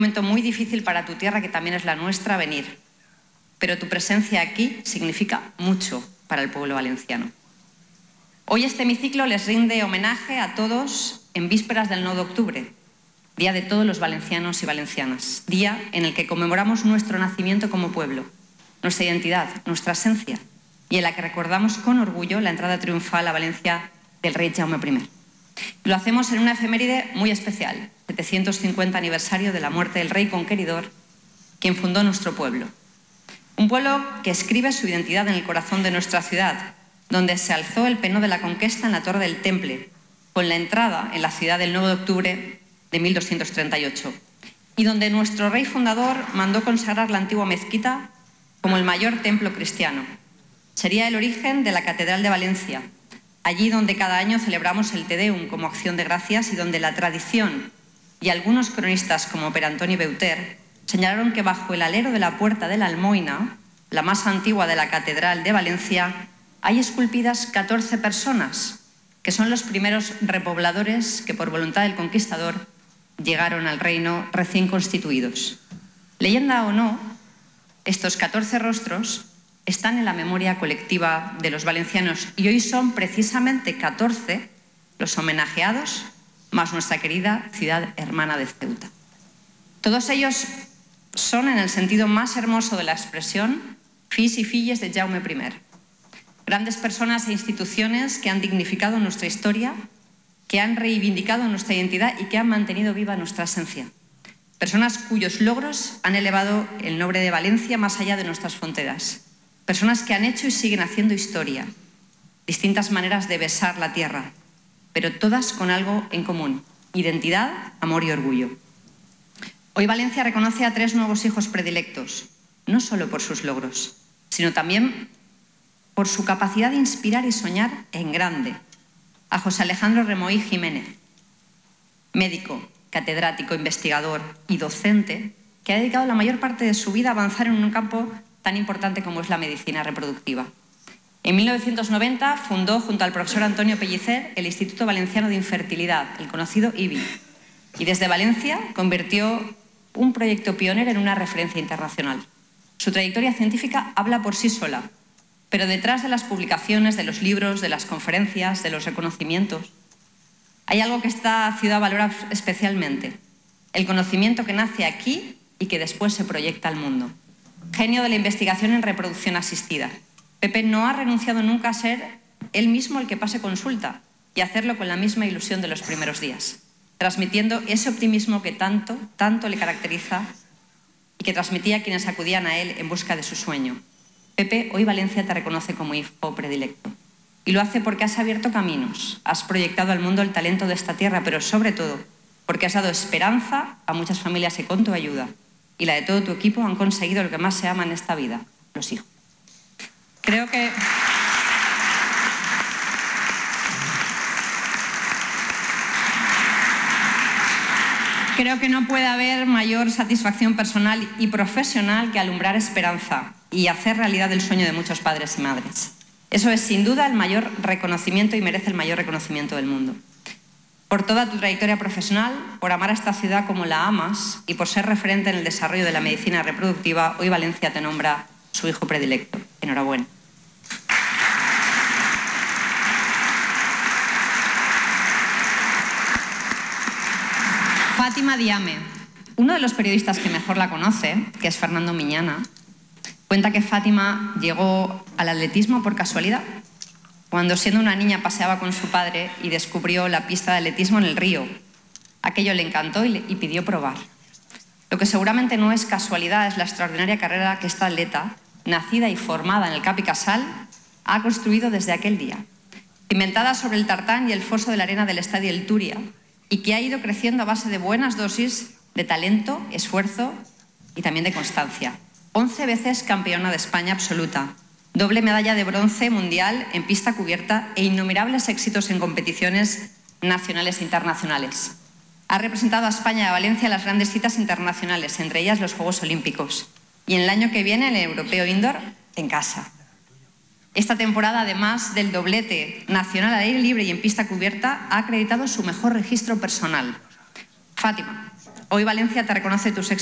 momento muy difícil para tu tierra, que también es la nuestra, venir. Pero tu presencia aquí significa mucho para el pueblo valenciano. Hoy este hemiciclo les rinde homenaje a todos en vísperas del 9 de octubre, Día de todos los valencianos y valencianas, día en el que conmemoramos nuestro nacimiento como pueblo, nuestra identidad, nuestra esencia, y en la que recordamos con orgullo la entrada triunfal a Valencia del rey Jaume I. Lo hacemos en una efeméride muy especial, 750 aniversario de la muerte del rey conqueridor, quien fundó nuestro pueblo. Un pueblo que escribe su identidad en el corazón de nuestra ciudad, donde se alzó el penó de la conquista en la Torre del Temple, con la entrada en la ciudad del 9 de octubre de 1238, y donde nuestro rey fundador mandó consagrar la antigua mezquita como el mayor templo cristiano. Sería el origen de la Catedral de Valencia, allí donde cada año celebramos el Te Deum como acción de gracias y donde la tradición y algunos cronistas como Per Antoni Beuter señalaron que bajo el alero de la Puerta de la Almoina, la más antigua de la Catedral de Valencia, hay esculpidas 14 personas, que son los primeros repobladores que por voluntad del conquistador llegaron al reino recién constituidos. Leyenda o no, estos 14 rostros están en la memoria colectiva de los valencianos y hoy son precisamente 14 los homenajeados, más nuestra querida ciudad hermana de Ceuta. Todos ellos son, en el sentido más hermoso de la expresión, fills y filles de Jaume I. Grandes personas e instituciones que han dignificado nuestra historia, que han reivindicado nuestra identidad y que han mantenido viva nuestra esencia. Personas cuyos logros han elevado el nombre de Valencia más allá de nuestras fronteras. Personas que han hecho y siguen haciendo historia. Distintas maneras de besar la tierra, pero todas con algo en común: identidad, amor y orgullo. Hoy Valencia reconoce a 3 nuevos hijos predilectos, no solo por sus logros, sino también por su capacidad de inspirar y soñar en grande. A José Alejandro Remoí Jiménez, médico, catedrático, investigador y docente, que ha dedicado la mayor parte de su vida a avanzar en un campo tan importante como es la medicina reproductiva. En 1990 fundó, junto al profesor Antonio Pellicer, el Instituto Valenciano de Infertilidad, el conocido IVI, y desde Valencia convirtió un proyecto pionero en una referencia internacional. Su trayectoria científica habla por sí sola, pero detrás de las publicaciones, de los libros, de las conferencias, de los reconocimientos, hay algo que esta ciudad valora especialmente: el conocimiento que nace aquí y que después se proyecta al mundo. Genio de la investigación en reproducción asistida. Pepe no ha renunciado nunca a ser él mismo el que pase consulta y hacerlo con la misma ilusión de los primeros días, transmitiendo ese optimismo que tanto le caracteriza y que transmitía a quienes acudían a él en busca de su sueño. Pepe, hoy Valencia te reconoce como hijo predilecto. Y lo hace porque has abierto caminos, has proyectado al mundo el talento de esta tierra, pero sobre todo porque has dado esperanza a muchas familias que con tu ayuda y la de todo tu equipo han conseguido lo que más se ama en esta vida: los hijos. Creo que no puede haber mayor satisfacción personal y profesional que alumbrar esperanza y hacer realidad el sueño de muchos padres y madres. Eso es sin duda el mayor reconocimiento y merece el mayor reconocimiento del mundo. Por toda tu trayectoria profesional, por amar a esta ciudad como la amas y por ser referente en el desarrollo de la medicina reproductiva, hoy Valencia te nombra su hijo predilecto. Enhorabuena. Fátima Diame. Uno de los periodistas que mejor la conoce, que es Fernando Miñana, cuenta que Fátima llegó al atletismo por casualidad, cuando siendo una niña paseaba con su padre y descubrió la pista de atletismo en el río. Aquello le encantó y pidió probar. Lo que seguramente no es casualidad es la extraordinaria carrera que esta atleta, nacida y formada en el Cap i Casal, ha construido desde aquel día, cimentada sobre el tartán y el foso de la arena del Estadio El Túria, y que ha ido creciendo a base de buenas dosis de talento, esfuerzo y también de constancia. 11 veces campeona de España absoluta, doble medalla de bronce mundial en pista cubierta e innumerables éxitos en competiciones nacionales e internacionales. Ha representado a España y a Valencia en las grandes citas internacionales, entre ellas los Juegos Olímpicos, y en el año que viene el Europeo Indoor en casa. Esta temporada, además del doblete nacional al aire libre y en pista cubierta, ha acreditado su mejor registro personal. Fátima, Hoy Valencia te reconoce tus